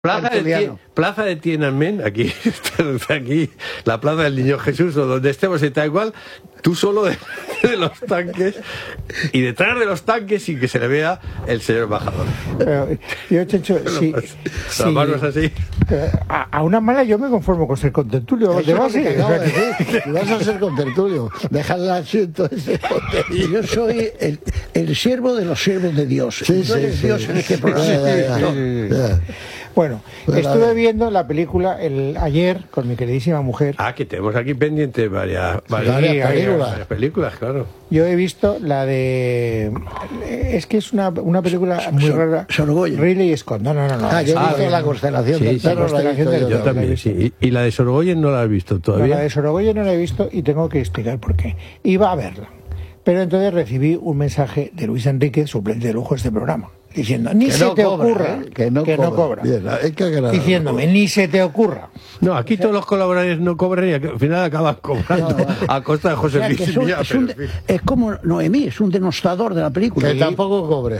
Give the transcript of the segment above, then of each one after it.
Plaza de Tiananmen, aquí, la Plaza del Niño Jesús, o donde estemos, está igual, tú solo de los tanques, y detrás de los tanques sin que se le vea el señor embajador. Yo, Checho, las manos así. A una mala yo me conformo con ser contertulio. Vas a ser contertulio. Deja el asiento ese. Yo soy el siervo de los siervos de Dios. Tú eres Dios en este programa. Bueno, estuve viendo la película ayer con mi queridísima mujer. Que tenemos aquí pendientes varias películas, claro. Yo he visto la de... Es que es una película muy rara. Sorogoyen. Ridley Scott. No. Yo he visto La Constelación del Perro. Yo también, sí. Y la de Sorogoyen no la has visto todavía. No, la de Sorogoyen no la he visto y tengo que explicar por qué. Iba a verla. Pero entonces recibí un mensaje de Luis Enrique, suplente de lujo de este programa, diciendo, ni se te ocurra, que no cobra. Bien, diciéndome, ni se te ocurra. No, aquí todos los colaboradores no cobran y al final acaban cobrando a costa de José Luis. Es como Noemí, es un denostador de la película. Que tampoco cobre.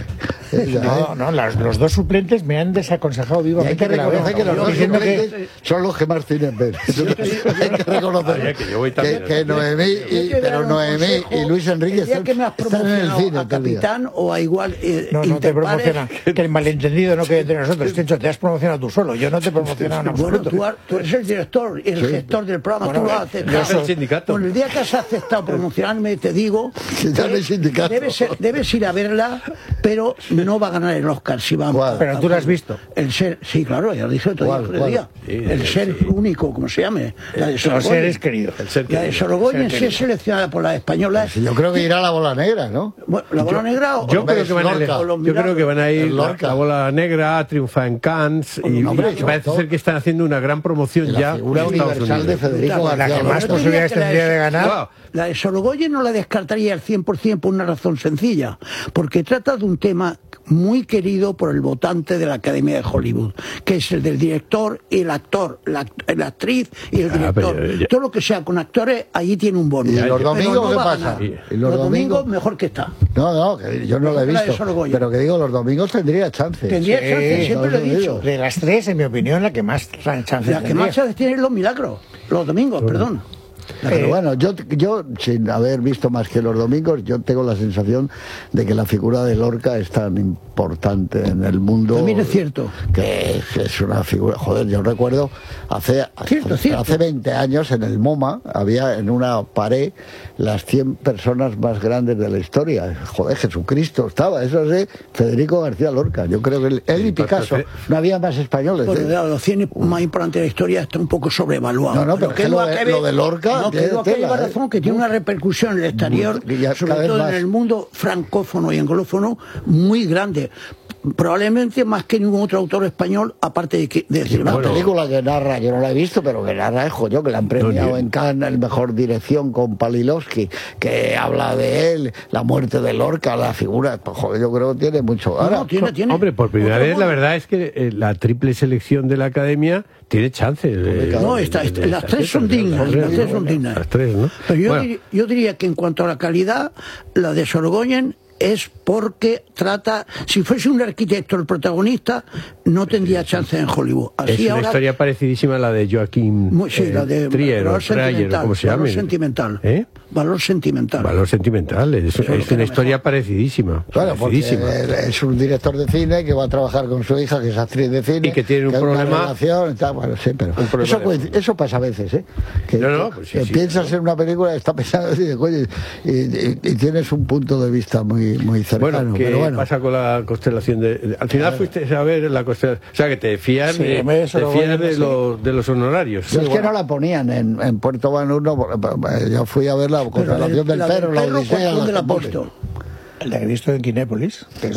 Los dos suplentes me han desaconsejado vivamente. Hay que reconocer que los dos suplentes son los que más tienen ver. Hay que reconocer que Noemí y Luis Enrique están en el cine. A Capitán o a igual... No te promocionan. Que el malentendido no quede entre nosotros. Tencho, te has promocionado tú solo. Yo no te he promocionado en absoluto. Bueno, tú eres el director y el gestor del programa. Tú lo has aceptado. Yo soy el sindicato. Bueno, el día que has aceptado promocionarme, te digo... Debes ir a verla, pero no va a ganar el Oscar si va. Pero tú la has visto. El ser, sí, claro, ya lo dije otro día. El ser único, como se llame. La de Los seres queridos. La de Sorogoyen sí es seleccionada por las españolas. Yo creo que irá la Bola Negra, ¿no? Bueno, la Bola Negra o... Yo creo que van a ir la Bola Negra, triunfa en Cannes y parece ser que están haciendo una gran promoción ya. La figura universal de Federico García. La que más posibilidades tendría de ganar. La de Sorogoyen no la descartaría al 100% por una razón sencilla, porque trata de un tema muy querido por el votante de la Academia de Hollywood, que es el del director y el actor, la actriz y el director. Todo lo que sea con actores, allí tiene un bono. ¿Y los domingos qué pasa? Los domingos mejor que está. No, que yo no lo he visto, pero que digo, los domingos tendría chance. Tendría chance, siempre lo he dicho. De las tres, en mi opinión, la que más chance La que más chance tiene es Los Milagros, los domingos, perdón. Pero bueno, yo sin haber visto más que Los domingos, yo tengo la sensación de que la figura de Lorca es tan importante en el mundo. También es cierto. Que es una figura, joder, yo recuerdo hace 20 años en el MoMA había en una pared las 100 personas más grandes de la historia. Joder, Jesucristo estaba, eso sí, Federico García Lorca. Yo creo que él y Picasso, no había más españoles. Bueno, los 100 más importantes de la historia está un poco sobrevaluado. No, pero que lo de Lorca... No, creo que lleva razón, que tiene una repercusión en el exterior, sobre todo en el mundo francófono y anglófono, muy grande. Probablemente más que ningún otro autor español, aparte de una película que narra, yo no la he visto, pero que narra es joyo, que la han premiado en Cannes, el mejor dirección con Palilovsky, que habla de él, la muerte de Lorca, la figura, pues, joder, yo creo que tiene mucho. Ahora, tiene. Hombre, por primera vez la verdad es que la triple selección de la Academia tiene chance. Las tres son dignas. Las tres, ¿no? Pero yo diría que en cuanto a la calidad, la de Sorogoyen es porque trata, si fuese un arquitecto el protagonista, no tendría chance en Hollywood. Así es una historia parecidísima a la de Joaquín la de Trier, Valor Sentimental, ¿cómo se llama? Valor Sentimental. Valor Sentimental. Valor Sentimental, es una historia parecidísima. Claro, porque es un director de cine que va a trabajar con su hija, que es actriz de cine. Y que tiene un problema. Bueno, sí, pero eso pasa a veces, ¿eh? Que piensas en una película, está pensando y tienes un punto de vista muy cercano. Bueno, ¿qué pasa con la constelación al final fuiste a ver la constelación? O sea, que te fías de los honorarios. Es que no la ponían en Puerto Banús, yo fui a ver la constelación del Perro, la Odisea del Apóstol. La que he visto en Kinépolis. Es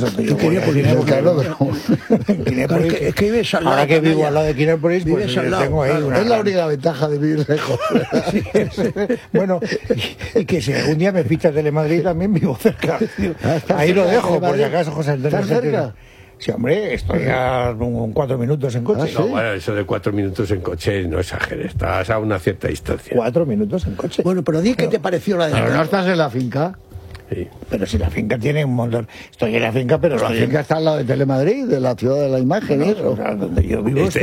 que ahora que vivo al lado de Kinépolis, pues tengo ahí una... Es la única ventaja de vivir lejos. Bueno, y que si algún día me ficha Telemadrid también vivo cerca. Ahí lo dejo, por si acaso, José Antonio. ¿Estás cerca? Sí, hombre, estoy a 4 minutos en coche. No, bueno, eso de 4 minutos en coche no exageres, estás a una cierta distancia. 4 minutos en coche. Bueno, pero di qué te pareció la de... Pero no estás en la finca. Sí. Pero si la finca tiene un montón... Estoy en la finca, pero la finca está al lado de Telemadrid, de la ciudad de la imagen, donde yo vivo.